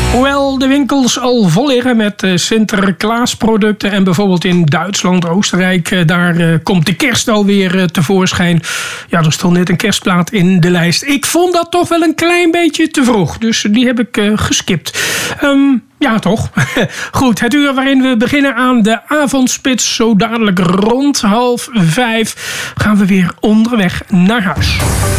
Hoewel de winkels al vol liggen met Sinterklaasproducten en bijvoorbeeld in Duitsland, Oostenrijk, daar komt de kerst alweer tevoorschijn. Ja, er stond net een kerstplaat in de lijst. Ik vond dat toch wel een klein beetje te vroeg, dus die heb ik geskipt. Ja, toch? Goed, het uur waarin we beginnen aan de avondspits, zo dadelijk rond 4:30 gaan we weer onderweg naar huis.